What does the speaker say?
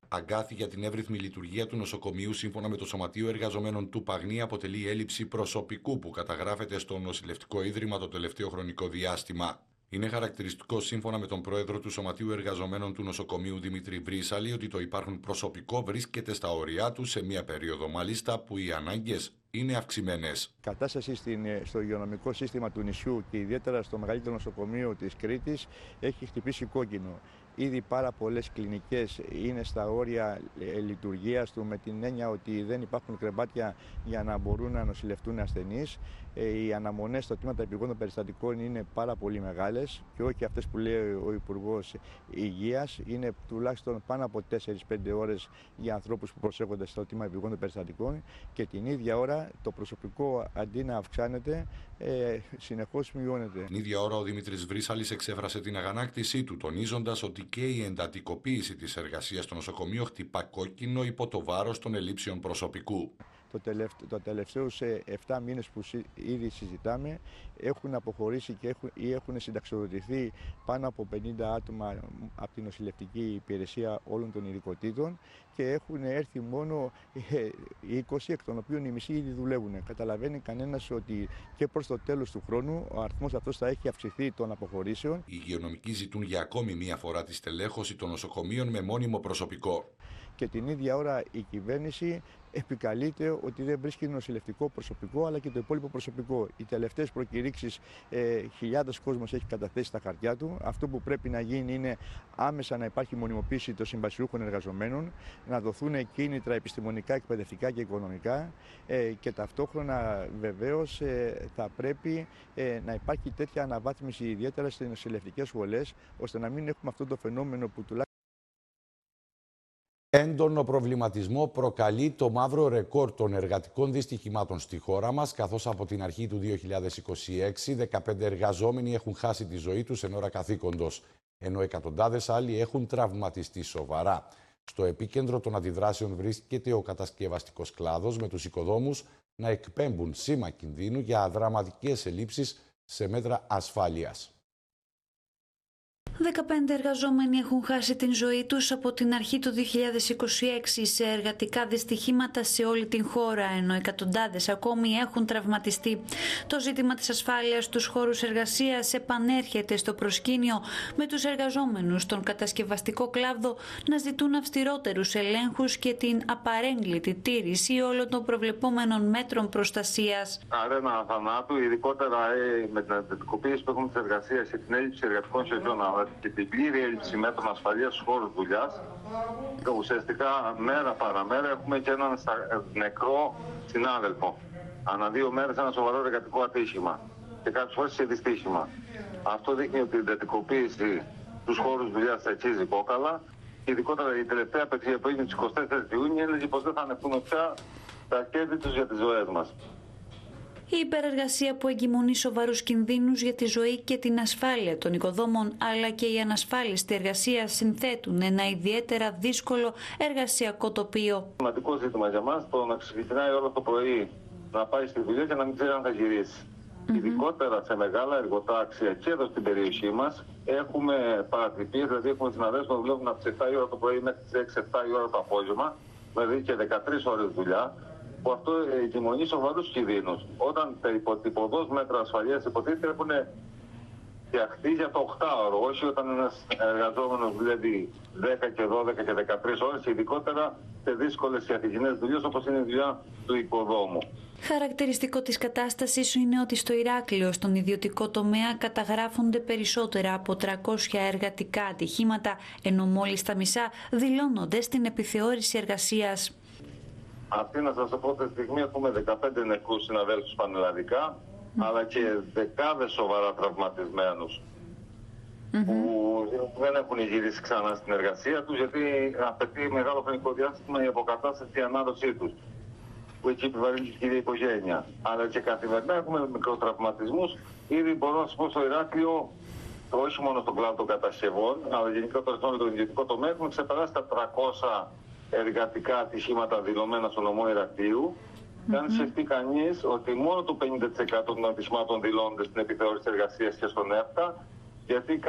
Αγκάθι για την εύρυθμη λειτουργία του νοσοκομείου, σύμφωνα με το Σωματείο Εργαζομένων του Παγνή, αποτελεί έλλειψη προσωπικού που καταγράφεται στο νοσηλευτικό ίδρυμα το τελευταίο χρονικό διάστημα. Είναι χαρακτηριστικό, σύμφωνα με τον πρόεδρο του Σωματείου Εργαζομένων του Νοσοκομείου Δημήτρη Βρύσαλη, ότι το υπάρχον προσωπικό βρίσκεται στα όρια του σε μια περίοδο μάλιστα που οι ανάγκες είναι αυξημένες. Η κατάσταση στο υγειονομικό σύστημα του νησιού και ιδιαίτερα στο μεγαλύτερο νοσοκομείο της Κρήτης έχει χτυπήσει κόκκινο. Ήδη πάρα πολλές κλινικές είναι στα όρια λειτουργίας του, με την έννοια ότι δεν υπάρχουν κρεβάτια για να μπορούν να νοσηλευτούν ασθενείς. Οι αναμονές στο τμήμα των επιγόντων περιστατικών είναι πάρα πολύ μεγάλες και όχι αυτές που λέει ο Υπουργός Υγείας. Είναι τουλάχιστον πάνω από 4-5 ώρες για ανθρώπους που προσέχονται στο τμήμα επιγόντων περιστατικών και την ίδια ώρα το προσωπικό αντί να αυξάνεται, συνεχώς μειώνεται. Την ίδια ώρα ο Δημήτρης Βρύσαλης εξέφρασε την αγανάκτησή του, τονίζοντας ότι και η εντατικοποίηση της εργασίας στο νοσοκομείο χτυπά κόκκινο υπό το βάρος των ελλείψεων προσωπικού. Το τελευταίους 7 μήνες που ήδη συζητάμε έχουν αποχωρήσει ή έχουν συνταξιοδοτηθεί πάνω από 50 άτομα από την νοσηλευτική υπηρεσία όλων των ειδικοτήτων και έχουν έρθει μόνο 20, εκ των οποίων οι μισοί ήδη δουλεύουν. Καταλαβαίνει κανένας ότι και προς το τέλος του χρόνου ο αριθμός αυτός θα έχει αυξηθεί των αποχωρήσεων. Οι υγειονομικοί ζητούν για ακόμη μία φορά τη στελέχωση των νοσοκομείων με μόνιμο προσωπικό. Και την ίδια ώρα η κυβέρνηση επικαλείται ότι δεν βρίσκει νοσηλευτικό προσωπικό αλλά και το υπόλοιπο προσωπικό. Οι τελευταίες προκηρύξεις, χιλιάδες κόσμος έχει καταθέσει τα χαρτιά του. Αυτό που πρέπει να γίνει είναι άμεσα να υπάρχει μονιμοποίηση των συμβασιούχων εργαζομένων, να δοθούν κίνητρα επιστημονικά, εκπαιδευτικά και οικονομικά και ταυτόχρονα βεβαίως θα πρέπει να υπάρχει τέτοια αναβάθμιση ιδιαίτερα στις νοσηλευτικές σχολές, ώστε να μην έχουμε αυτό το φαινόμενο που τουλάχιστον. Έντονο προβληματισμό προκαλεί το μαύρο ρεκόρ των εργατικών δυστυχημάτων στη χώρα μας, καθώς από την αρχή του 2026 15 εργαζόμενοι έχουν χάσει τη ζωή τους εν ώρα καθήκοντος, ενώ εκατοντάδες άλλοι έχουν τραυματιστεί σοβαρά. Στο επίκεντρο των αντιδράσεων βρίσκεται ο κατασκευαστικός κλάδος, με τους οικοδόμους να εκπέμπουν σήμα κινδύνου για δραματικές ελλείψεις σε μέτρα ασφάλειας. 15 εργαζόμενοι έχουν χάσει την ζωή τους από την αρχή του 2026 σε εργατικά δυστυχήματα σε όλη την χώρα, ενώ εκατοντάδες ακόμη έχουν τραυματιστεί. Το ζήτημα της ασφάλειας στους χώρους εργασίας επανέρχεται στο προσκήνιο, με τους εργαζόμενους στον κατασκευαστικό κλάδο να ζητούν αυστηρότερους ελέγχους και την απαρέγκλητη τήρηση όλων των προβλεπόμενων μέτρων προστασίας. Αρένα θανάτου, ειδικότερα με την εντατικοποίηση που έχουμε της εργασίας και την έλλειψη εργατικών σεζόν και την πλήρη έλλειψη μέτρων ασφαλείας στους χώρους δουλειάς, ουσιαστικά μέρα παραμέρα έχουμε και έναν νεκρό συνάδελφο. Ανά 2 μέρες ένα σοβαρό εργατικό ατύχημα και κάποιες φορές σε δυστύχημα. Αυτό δείχνει ότι η εντατικοποίηση στους χώρους δουλειάς θα αξίζει κόκαλα. Ειδικότερα η τελευταία απευθεία που έγινε τις 24 Ιούνιου έλεγε πως δεν θα ανεχθούμε πια τα κέρδη τους για τις ζωές μας. Η υπερεργασία που εγκυμονεί σοβαρούς κινδύνους για τη ζωή και την ασφάλεια των οικοδόμων, αλλά και η ανασφάλιστη εργασία συνθέτουν ένα ιδιαίτερα δύσκολο εργασιακό τοπίο. Σημαντικό ζήτημα για μας το να ξεκινάει όλο το πρωί να πάει στη δουλειά και να μην ξέρει αν θα γυρίσει. Ειδικότερα σε μεγάλα εργοτάξια και εδώ στην περιοχή μας έχουμε παρατυπίες, δηλαδή έχουμε συναδέλφους που δουλεύουν από τις 7 η ώρα το πρωί μέχρι τις 6-7 η ώρα το απόγευμα, δηλαδή και 13 ώρες δουλειά. Που αυτό εγκυμονεί σοβαρούς κινδύνους. Όταν τα υποδός μέτρα ασφαλείας υποτίθεται έχουν φτιαχτεί για το 8ωρο, όχι όταν ένας εργαζόμενος δουλεύει 10 και 12 και 13 ώρες, ειδικότερα σε δύσκολες καθημερινές δουλειές όπως είναι η δουλειά του οικοδόμου. Χαρακτηριστικό της κατάστασης είναι ότι στο Ηράκλειο, στον ιδιωτικό τομέα, καταγράφονται περισσότερα από 300 εργατικά ατυχήματα, ενώ μόλις τα μισά δηλώνονται στην επιθεώρηση εργασίας. Αυτή να σας το πω, τη στιγμή έχουμε 15 νεκρούς συναδέλφους πανελλαδικά, αλλά και δεκάδες σοβαρά τραυματισμένους που δεν έχουν γυρίσει ξανά στην εργασία τους, γιατί απαιτεί μεγάλο χρονικό διάστημα η αποκατάσταση και η ανάδοσή τους, που εκεί επιβαρύνει και η ίδια οικογένεια. Αλλά και καθημερινά έχουμε μικροτραυματισμούς. Ήδη μπορώ να σας πω στο Ηράκλειο, όχι μόνο στον κλάδο των κατασκευών, αλλά γενικότερα στον ιδιωτικό τομέα, έχουμε ξεπεράσει τα 300 εργατικά ατυχήματα δηλωμένα στο νομό Ηρακλείου. Και αν σκεφτεί κανείς ότι μόνο το 50% των ατυχημάτων δηλώνονται στην επιθεώρηση εργασίας και στον ΕΠΤΑ, γιατί